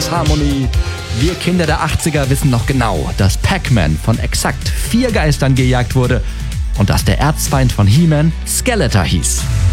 Disharmonie. Wir Kinder der 80er wissen noch genau, dass Pac-Man von exakt 4 Geistern gejagt wurde und dass der Erzfeind von He-Man Skeletor hieß.